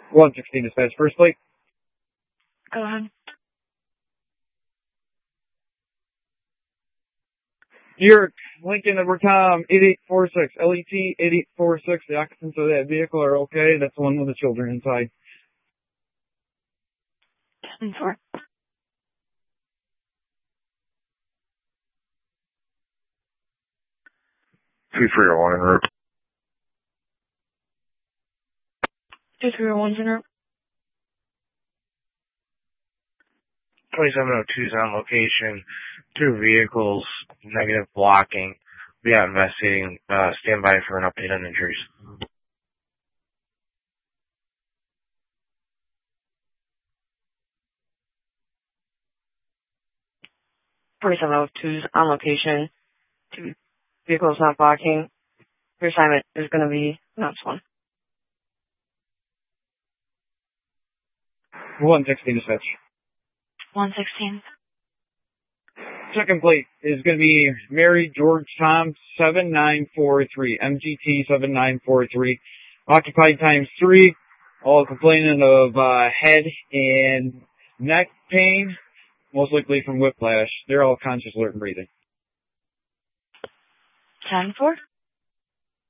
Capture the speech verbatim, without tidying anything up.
one sixteen dispatch, first plate. Go ahead. York, Lincoln, Edward Tom, eight eight four six, L E T eight eight four six. The occupants of that vehicle are okay. That's the one with the children inside. ten four. two three oh one en route. two three oh one's en route. twenty-seven oh two's on location. Two vehicles, negative blocking. We are investigating. Uh, stand by for an update on injuries. twenty-seven oh two's on location. Two vehicles not blocking. Your assignment is going to be next one. one sixteen dispatch. one sixteen. Second plate is going to be Mary George Tom seven nine four three, M G T seven nine four three. Occupied times three. All complaining of uh, head and neck pain, most likely from whiplash. They're all conscious, alert, and breathing. ten four.